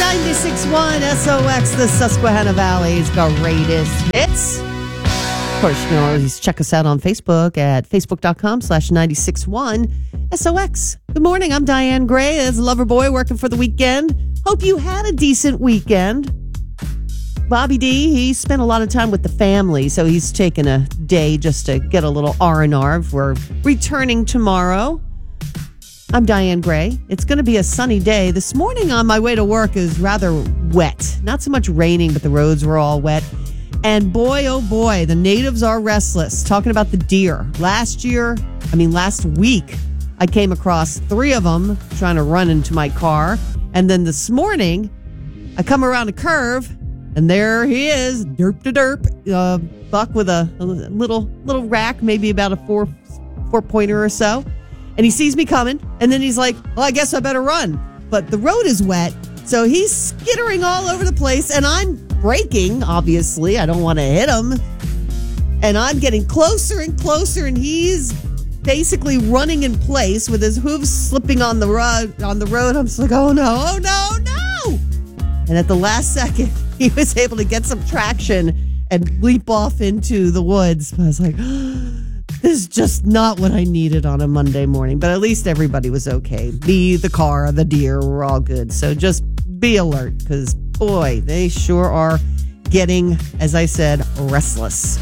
96.1 SOX, the Susquehanna Valley's greatest hits. Of course, you can always check us out on Facebook at facebook.com/961 SOX. Good morning, I'm Diane Gray as Loverboy working for the weekend. Hope you had a decent weekend. Bobby D, he spent a lot of time with the family, so he's taking a day just to get a little R&R. We're returning tomorrow. I'm Diane Gray. It's going to be a sunny day. This morning on my way to work is rather wet. Not so much raining, but the roads were all wet. And boy, oh boy, the natives are restless. Talking about the deer. Last week, I came across 3 of them trying to run into my car. And then this morning, I come around a curve, and there he is, derp to derp, buck with a little rack, maybe about a four-pointer or so. And he sees me coming, and then he's like, well, I guess I better run. But the road is wet, so he's skittering all over the place, and I'm braking, obviously. I don't want to hit him. And I'm getting closer and closer, and he's basically running in place with his hooves slipping on the road. I'm just like, oh, no. And at the last second, he was able to get some traction and leap off into the woods. I was like, this is just not what I needed on a Monday morning. But at least everybody was okay. Me, the car, the deer, we're all good. So just be alert because, boy, they sure are getting, as I said, restless.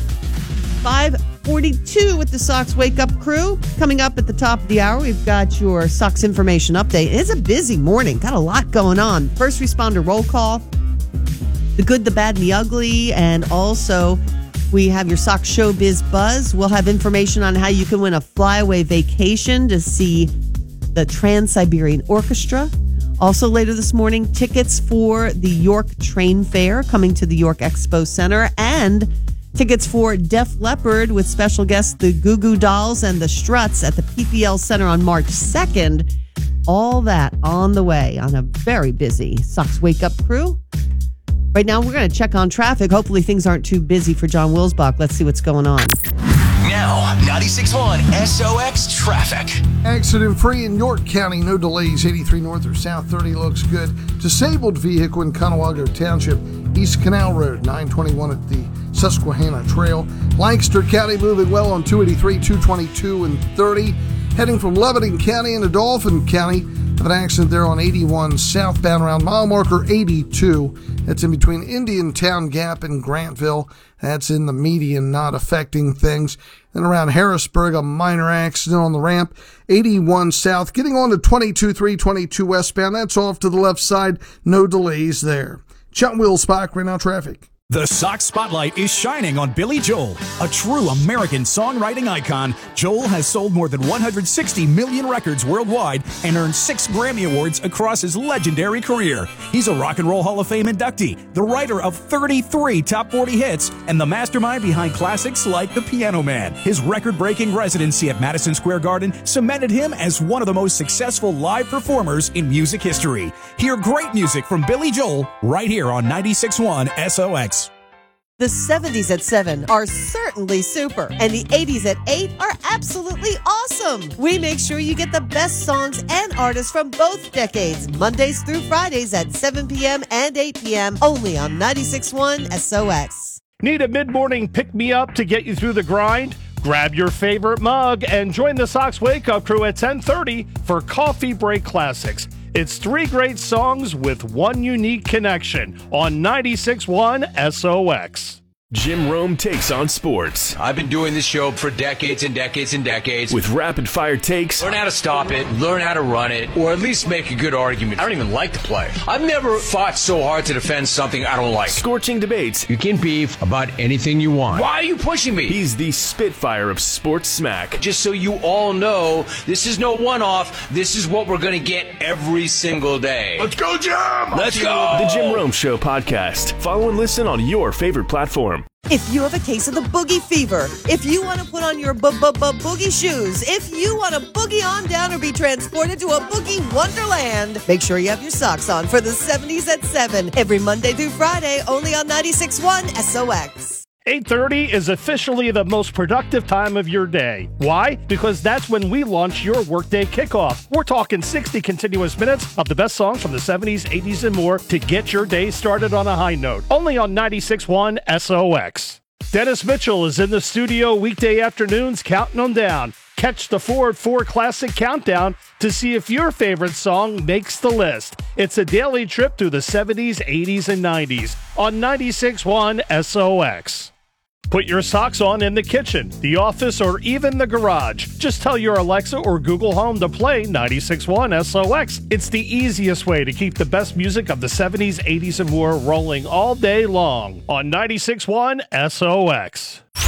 5:42 with the Sox Wake Up Crew. Coming up at the top of the hour, we've got your Sox information update. It's a busy morning. Got a lot going on. First responder roll call, the good, the bad, and the ugly, and also we have your Sox Showbiz Buzz. We'll have information on how you can win a flyaway vacation to see the Trans-Siberian Orchestra. Also later this morning, tickets for the York Train Fair coming to the York Expo Center, and tickets for Def Leppard with special guests the Goo Goo Dolls and the Struts at the PPL Center on March 2nd. All that on the way on a very busy Sox Wake Up Crew. Right now, we're going to check on traffic. Hopefully, things aren't too busy for John Wilsbach. Let's see what's going on. Now, 96.1 SOX traffic. Accident free in York County. No delays. 83 north or south 30 looks good. Disabled vehicle in Conewago Township. East Canal Road, 921 at the Susquehanna Trail. Lancaster County moving well on 283, 222, and 30. Heading from Lebanon County into Dauphin County. Have an accident there on 81 southbound around mile marker 82. That's in between Indiantown Gap and Grantville. That's in the median, not affecting things. Then around Harrisburg, a minor accident on the ramp. 81 south, getting on to 22 322 westbound. That's off to the left side. No delays there. Chuck Wilsbach, right now traffic. The Sox Spotlight is shining on Billy Joel. A true American songwriting icon, Joel has sold more than 160 million records worldwide and earned 6 Grammy Awards across his legendary career. He's a Rock and Roll Hall of Fame inductee, the writer of 33 top 40 hits, and the mastermind behind classics like The Piano Man. His record-breaking residency at Madison Square Garden cemented him as one of the most successful live performers in music history. Hear great music from Billy Joel right here on 96.1 SOX. The 70s at 7 are certainly super, and the 80s at 8 are absolutely awesome. We make sure you get the best songs and artists from both decades, Mondays through Fridays at 7 p.m. and 8 p.m. only on 96.1 SOX. Need a mid-morning pick-me-up to get you through the grind? Grab your favorite mug and join the Sox Wake Up Crew at 10:30 for Coffee Break Classics. It's 3 great songs with one unique connection on 96.1 SOX. Jim Rome takes on sports. I've been doing this show for decades and decades and decades. With rapid-fire takes. Learn how to stop it, learn how to run it, or at least make a good argument. I don't even like the play. I've never fought so hard to defend something I don't like. Scorching debates. You can beef about anything you want. Why are you pushing me? He's the Spitfire of sports smack. Just so you all know, this is no one-off. This is what we're going to get every single day. Let's go, Jim! Let's go! The Jim Rome Show podcast. Follow and listen on your favorite platform. If you have a case of the boogie fever, if you want to put on your boogie shoes, if you want to boogie on down or be transported to a boogie wonderland, make sure you have your socks on for the 70s at 7 every Monday through Friday only on 96.1 SOX. 8:30 is officially the most productive time of your day. Why? Because that's when we launch your workday kickoff. We're talking 60 continuous minutes of the best songs from the 70s, 80s, and more to get your day started on a high note. Only on 96.1 SOX. Dennis Mitchell is in the studio weekday afternoons counting them down. Catch the Ford 4 Classic Countdown to see if your favorite song makes the list. It's a daily trip through the 70s, 80s, and 90s on 96.1 SOX. Put your socks on in the kitchen, the office, or even the garage. Just tell your Alexa or Google Home to play 96.1 SOX. It's the easiest way to keep the best music of the 70s, 80s, and more rolling all day long on 96.1 SOX.